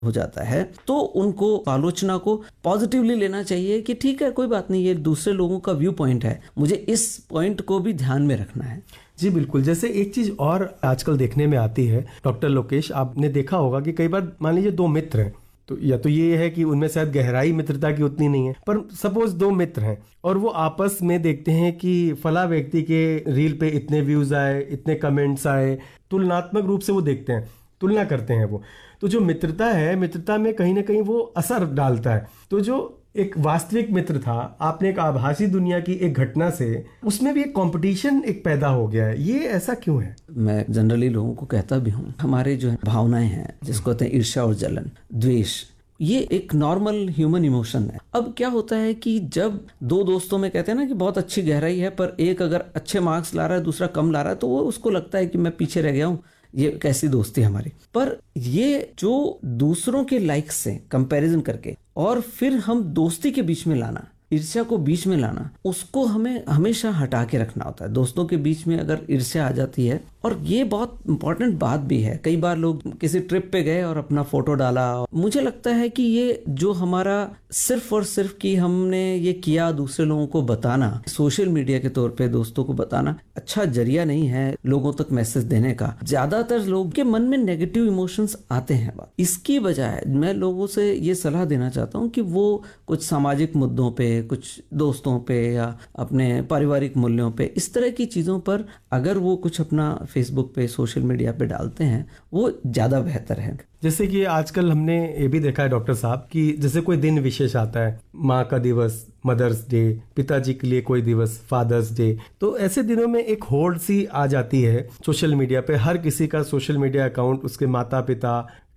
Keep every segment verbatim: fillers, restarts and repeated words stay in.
हो जाता है तो उनको आलोचना को पॉजिटिवली लेना चाहिए कि ठीक है, कोई बात नहीं, ये दूसरे लोगों का व्यू पॉइंट है, मुझे इस पॉइंट को भी ध्यान में रखना है। जी बिल्कुल। जैसे एक चीज और आजकल देखने में आती है डॉक्टर लोकेश, आपने देखा होगा कि कई बार मान लीजिए दो मित्र हैं, तो या तो ये है कि उनमें शायद गहराई मित्रता की उतनी नहीं है, पर सपोज दो मित्र हैं और वो आपस में देखते हैं कि फला व्यक्ति के रील पे इतने व्यूज आए, इतने कमेंट्स आए, तुलनात्मक रूप से वो देखते हैं, तुलना करते हैं वो। तो जो मित्रता है, मित्रता में कहीं ना कहीं वो असर डालता है। तो जो एक वास्तविक मित्र था, आपने एक आभासी दुनिया की एक घटना से उसमें भी एक कंपटीशन एक पैदा हो गया है, ये ऐसा क्यों है? मैं जनरली लोगों को कहता भी हूँ, हमारे जो भावनाएं हैं जिसको कहते हैं ईर्ष्या और जलन, द्वेष, ये एक नॉर्मल ह्यूमन इमोशन है। अब क्या होता है कि जब दो दोस्तों में कहते हैं ना कि बहुत अच्छी गहराई है, पर एक अगर अच्छे मार्क्स ला रहा है, दूसरा कम ला रहा है, तो वो उसको लगता है कि मैं पीछे रह गया हूँ, ये कैसी दोस्ती हमारी। पर ये जो दूसरों के लाइक्स से कंपैरिजन करके और फिर हम दोस्ती के बीच में लाना, ईर्ष्या को बीच में लाना, उसको हमें हमेशा हटा के रखना होता है। दोस्तों के बीच में अगर ईर्ष्या आ जाती है, और ये बहुत इंपॉर्टेंट बात भी है, कई बार लोग किसी ट्रिप पे गए और अपना फोटो डाला, मुझे लगता है कि ये जो हमारा सिर्फ और सिर्फ कि हमने ये किया दूसरे लोगों को बताना, सोशल मीडिया के तौर पे दोस्तों को बताना अच्छा जरिया नहीं है लोगों तक मैसेज देने का। ज्यादातर लोग के मन में नेगेटिव इमोशंस आते हैं। इसकी बजाय मैं लोगों से ये सलाह देना चाहता हूँ कि वो कुछ सामाजिक मुद्दों पे, कुछ दोस्तों पे या अपने पारिवारिक मूल्यों पे, इस तरह की चीजों पर अगर वो कुछ अपना फेसबुक पे, सोशल मीडिया पे डालते हैं, वो ज्यादा बेहतर है। जैसे कि आजकल हमने ये भी देखा है डॉक्टर साहब कि जैसे कोई दिन विशेष आता है, माँ का दिवस, मदर्स डे, पिताजी के लिए कोई दिवस, फादर्स डे, तो ऐसे दिनों में एक होड़ सी आ जाती है सोशल मीडिया पे। हर किसी का सोशल मीडिया अकाउंट उसके माता पिता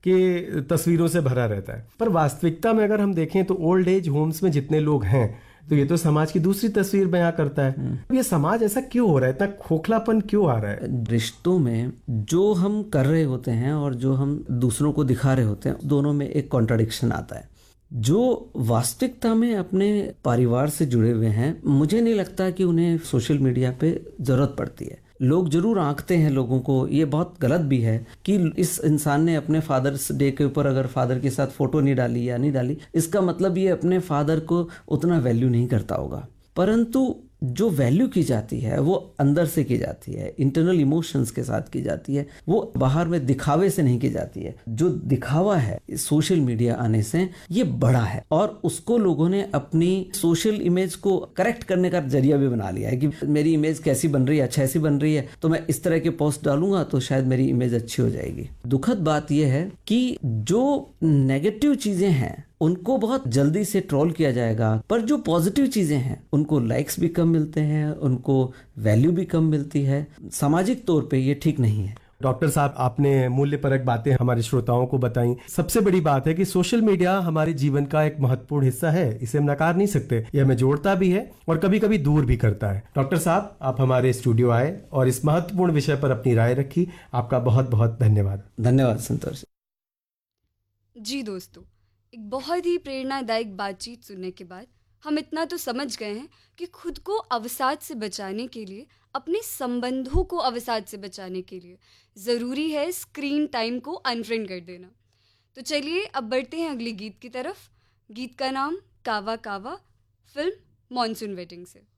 के तस्वीरों से भरा रहता है। पर वास्तविकता में अगर हम देखें तो ओल्ड एज होम्स में जितने लोग हैं, तो ये तो समाज की दूसरी तस्वीर बयां करता है। ये समाज ऐसा क्यों हो रहा है, इतना खोखलापन क्यों आ रहा है? रिश्तों में जो हम कर रहे होते हैं और जो हम दूसरों को दिखा रहे होते हैं, दोनों में एक कॉन्ट्राडिक्शन आता है। जो वास्तविकता में अपने परिवार से जुड़े हुए हैं, मुझे नहीं लगता कि उन्हें सोशल मीडिया पे जरूरत पड़ती है। लोग जरूर आंकते हैं लोगों को, ये बहुत गलत भी है कि इस इंसान ने अपने फादर्स डे के ऊपर अगर फादर के साथ फोटो नहीं डाली या नहीं डाली, इसका मतलब ये अपने फादर को उतना वैल्यू नहीं करता होगा। परंतु जो वैल्यू की जाती है वो अंदर से की जाती है, इंटरनल इमोशंस के साथ की जाती है, वो बाहर में दिखावे से नहीं की जाती है। जो दिखावा है सोशल मीडिया आने से ये बड़ा है, और उसको लोगों ने अपनी सोशल इमेज को करेक्ट करने का जरिया भी बना लिया है कि मेरी इमेज कैसी बन रही है, अच्छा ऐसी बन रही है, तो मैं इस तरह के पोस्ट डालूंगा तो शायद मेरी इमेज अच्छी हो जाएगी। दुखद बात यह है कि जो नेगेटिव चीजें हैं उनको बहुत जल्दी से ट्रोल किया जाएगा, पर जो पॉजिटिव चीजें हैं उनको लाइक्स भी कम मिलते हैं, उनको वैल्यू भी कम मिलती है। सामाजिक तौर पे ये ठीक नहीं है। डॉक्टर साहब, आपने मूल्यपरक बातें हमारे श्रोताओं को बताई। सबसे बड़ी बात है कि सोशल मीडिया हमारे जीवन का एक महत्वपूर्ण हिस्सा है, इसे हम नकार नहीं सकते। ये हमें जोड़ता भी है और कभी कभी दूर भी करता है। डॉक्टर साहब, आप हमारे स्टूडियो आए और इस महत्वपूर्ण विषय पर अपनी राय रखी, आपका बहुत बहुत धन्यवाद। धन्यवाद संतोष जी। दोस्तों, एक बहुत ही प्रेरणादायक बातचीत सुनने के बाद हम इतना तो समझ गए हैं कि खुद को अवसाद से बचाने के लिए, अपने संबंधों को अवसाद से बचाने के लिए ज़रूरी है स्क्रीन टाइम को अनफ्रेंड कर देना। तो चलिए अब बढ़ते हैं अगले गीत की तरफ। गीत का नाम कावा कावा, फिल्म मॉनसून वेडिंग से।